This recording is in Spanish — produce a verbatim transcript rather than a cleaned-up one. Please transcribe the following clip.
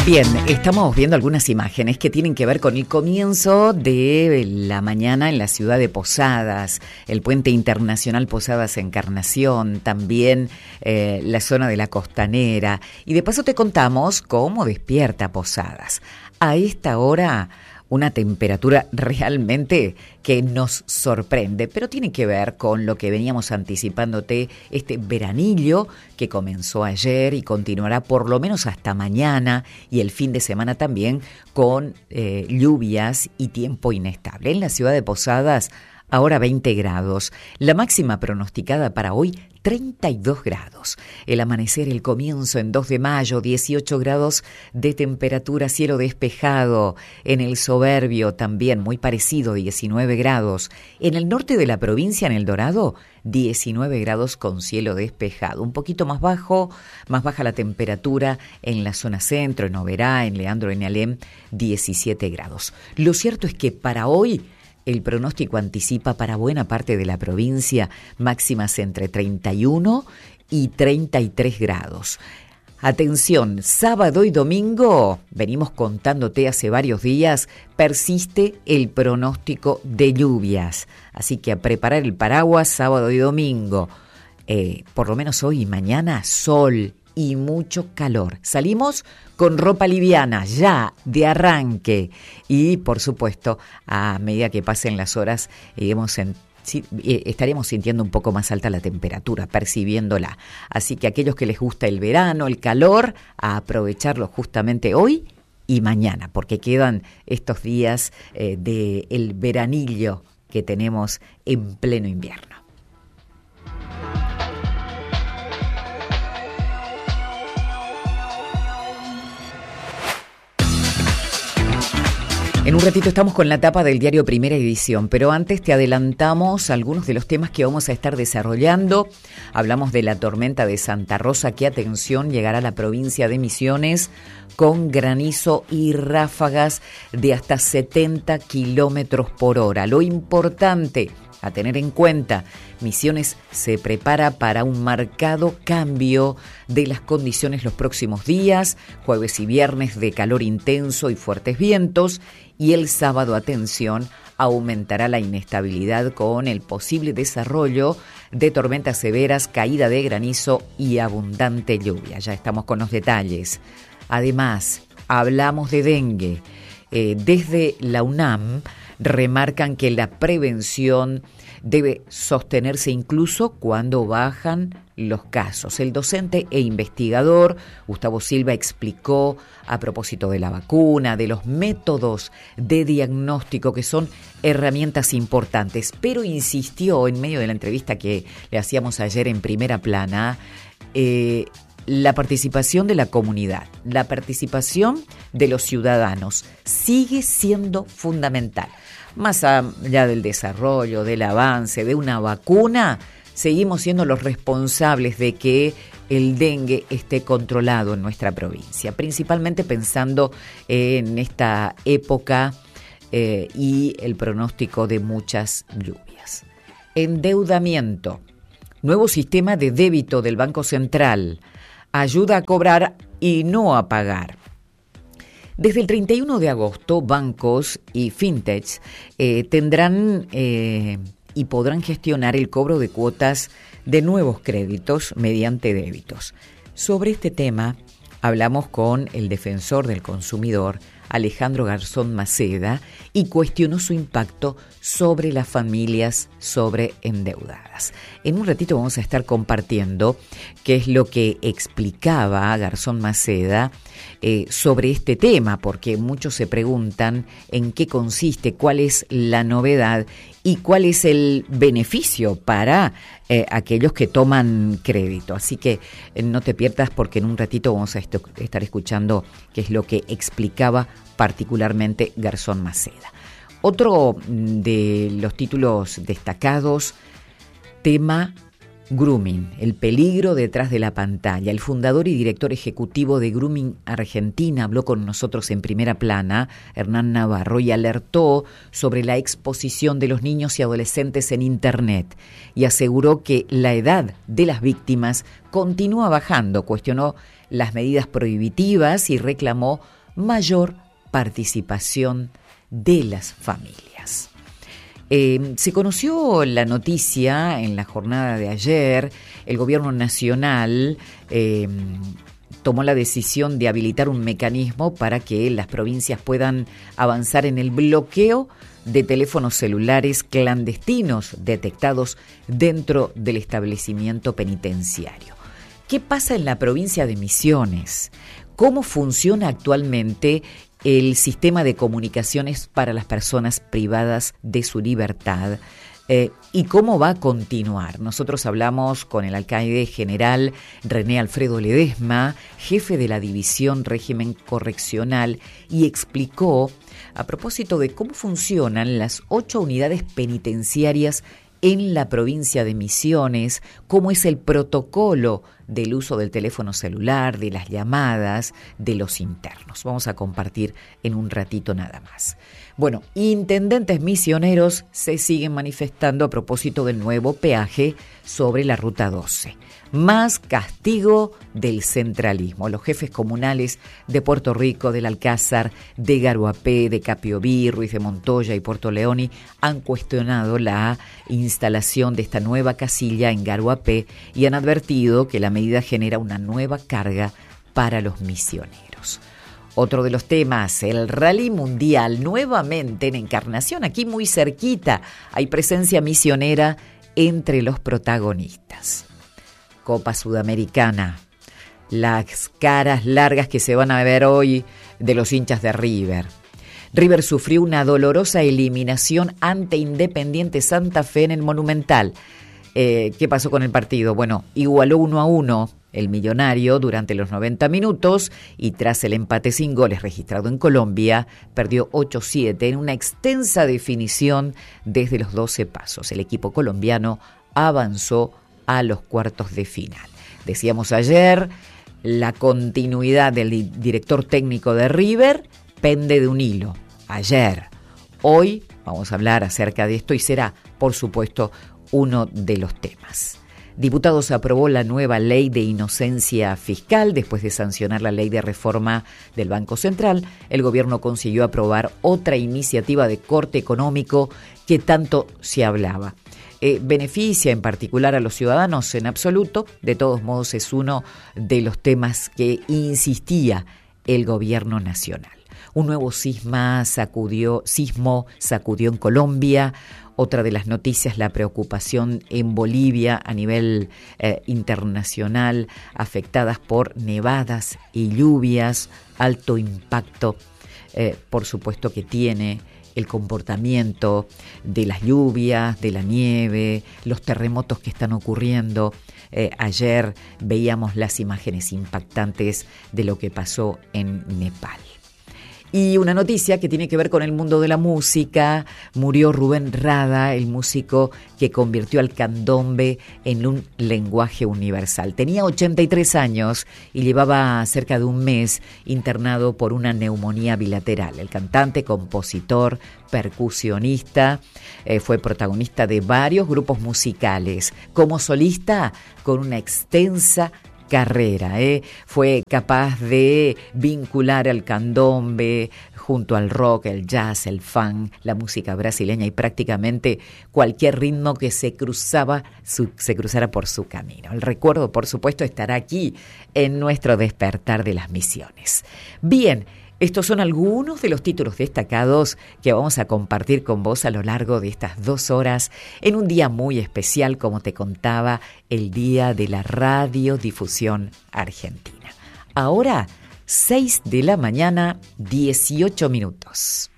Bien, estamos viendo algunas imágenes que tienen que ver con el comienzo de la mañana en la ciudad de Posadas, el puente internacional Posadas Encarnación, también eh, la zona de la Costanera. Y de paso te contamos cómo despierta Posadas. A esta hora, una temperatura realmente que nos sorprende, pero tiene que ver con lo que veníamos anticipándote, este veranillo que comenzó ayer y continuará por lo menos hasta mañana y el fin de semana también con eh, lluvias y tiempo inestable. En la ciudad de Posadas, ahora veinte grados, la máxima pronosticada para hoy treinta y dos grados. El amanecer, el comienzo en dos de mayo, dieciocho grados de temperatura, cielo despejado. En el Soberbio también muy parecido, diecinueve grados. En el norte de la provincia, en El Dorado, diecinueve grados con cielo despejado. Un poquito más bajo, más baja la temperatura en la zona centro, en Oberá, en Leandro, en Alem, diecisiete grados. Lo cierto es que para hoy el pronóstico anticipa para buena parte de la provincia máximas entre treinta y uno y treinta y tres grados. Atención, sábado y domingo, venimos contándote hace varios días, persiste el pronóstico de lluvias. Así que a preparar el paraguas sábado y domingo. Eh, por lo menos hoy y mañana, sol y mucho calor. Salimos con ropa liviana, ya, de arranque. Y, por supuesto, a medida que pasen las horas, iremos en, sí, estaremos sintiendo un poco más alta la temperatura, percibiéndola. Así que aquellos que les gusta el verano, el calor, a aprovecharlo justamente hoy y mañana, porque quedan estos días eh, del veranillo que tenemos en pleno invierno. En un ratito estamos con la tapa del diario Primera Edición, pero antes te adelantamos algunos de los temas que vamos a estar desarrollando. Hablamos de la tormenta de Santa Rosa, que, atención, llegará a la provincia de Misiones con granizo y ráfagas de hasta setenta kilómetros por hora. Lo importante a tener en cuenta, Misiones se prepara para un marcado cambio de las condiciones los próximos días, jueves y viernes de calor intenso y fuertes vientos, y el sábado, atención, aumentará la inestabilidad con el posible desarrollo de tormentas severas, caída de granizo y abundante lluvia. Ya estamos con los detalles. Además, hablamos de dengue. Eh, desde la UNAM remarcan que la prevención debe sostenerse incluso cuando bajan los casos. El docente e investigador Gustavo Silva explicó a propósito de la vacuna, de los métodos de diagnóstico, que son herramientas importantes, pero insistió en medio de la entrevista que le hacíamos ayer en Primera Plana, eh, la participación de la comunidad, la participación de los ciudadanos sigue siendo fundamental. Más allá del desarrollo, del avance, de una vacuna, seguimos siendo los responsables de que el dengue esté controlado en nuestra provincia, principalmente pensando en esta época eh, y el pronóstico de muchas lluvias. Endeudamiento. Nuevo sistema de débito del Banco Central. Ayuda a cobrar y no a pagar. Desde el treinta y uno de agosto, bancos y fintechs eh, tendrán eh, y podrán gestionar el cobro de cuotas de nuevos créditos mediante débitos. Sobre este tema hablamos con el defensor del consumidor, Alejandro Garzón Maceda, y cuestionó su impacto sobre las familias sobreendeudadas. En un ratito vamos a estar compartiendo qué es lo que explicaba Garzón Maceda eh, sobre este tema, porque muchos se preguntan en qué consiste, cuál es la novedad y cuál es el beneficio para eh, aquellos que toman crédito. Así que eh, no te pierdas, porque en un ratito vamos a esto, estar escuchando qué es lo que explicaba particularmente Garzón Maceda. Otro de los títulos destacados, tema Grooming, el peligro detrás de la pantalla. El fundador y director ejecutivo de Grooming Argentina habló con nosotros en Primera Plana, Hernán Navarro, y alertó sobre la exposición de los niños y adolescentes en Internet y aseguró que la edad de las víctimas continúa bajando. Cuestionó las medidas prohibitivas y reclamó mayor participación de las familias. Eh, se conoció la noticia en la jornada de ayer. El gobierno nacional eh, tomó la decisión de habilitar un mecanismo para que las provincias puedan avanzar en el bloqueo de teléfonos celulares clandestinos detectados dentro del establecimiento penitenciario. ¿Qué pasa en la provincia de Misiones? ¿Cómo funciona actualmente el sistema de comunicaciones para las personas privadas de su libertad? Eh, ¿Y cómo va a continuar? Nosotros hablamos con el alcaide general René Alfredo Ledesma, jefe de la División Régimen Correccional, y explicó a propósito de cómo funcionan las ocho unidades penitenciarias en la provincia de Misiones, cómo es el protocolo del uso del teléfono celular, de las llamadas, de los internos. Vamos a compartir en un ratito nada más. Bueno, intendentes misioneros se siguen manifestando a propósito del nuevo peaje sobre la Ruta doce. Más castigo del centralismo. Los jefes comunales de Puerto Rico, del Alcázar, de Garuapé, de Capiobí, Ruiz de Montoya y Puerto Leoni han cuestionado la instalación de esta nueva casilla en Garuapé y han advertido que la medida genera una nueva carga para los misioneros. Otro de los temas, el Rally Mundial, nuevamente en Encarnación, aquí muy cerquita. Hay presencia misionera entre los protagonistas. Copa Sudamericana, las caras largas que se van a ver hoy de los hinchas de River. River sufrió una dolorosa eliminación ante Independiente Santa Fe en el Monumental. Eh, ¿Qué pasó con el partido? Bueno, igualó uno a uno el millonario durante los noventa minutos y tras el empate sin goles registrado en Colombia, perdió ocho siete en una extensa definición desde los doce pasos. El equipo colombiano avanzó a los cuartos de final. Decíamos ayer, la continuidad del director técnico de River pende de un hilo. Ayer, hoy vamos a hablar acerca de esto y será, por supuesto, uno de los temas. Diputados aprobó la nueva ley de inocencia fiscal. Después de sancionar la ley de reforma del Banco Central, el gobierno consiguió aprobar otra iniciativa de corte económico que tanto se hablaba. Eh, beneficia en particular a los ciudadanos en absoluto. De todos modos, es uno de los temas que insistía el gobierno nacional. Un nuevo sisma sacudió, sismo sacudió en Colombia. Otra de las noticias, la preocupación en Bolivia a nivel eh, internacional, afectadas por nevadas y lluvias, alto impacto, eh, por supuesto que tiene el comportamiento de las lluvias, de la nieve, los terremotos que están ocurriendo. Eh, ayer veíamos las imágenes impactantes de lo que pasó en Nepal. Y una noticia que tiene que ver con el mundo de la música. Murió Rubén Rada, el músico que convirtió al candombe en un lenguaje universal. Tenía ochenta y tres años y llevaba cerca de un mes internado por una neumonía bilateral. El cantante, compositor, percusionista, eh, fue protagonista de varios grupos musicales. Como solista, con una extensa carrera, ¿eh? Fue capaz de vincular al candombe junto al rock, el jazz, el funk, la música brasileña y prácticamente cualquier ritmo que se cruzaba, su, se cruzara por su camino. El recuerdo, por supuesto, estará aquí en nuestro Despertar de las Misiones. Bien, estos son algunos de los títulos destacados que vamos a compartir con vos a lo largo de estas dos horas en un día muy especial, como te contaba, el Día de la Radiodifusión Argentina. Ahora, seis de la mañana, dieciocho minutos.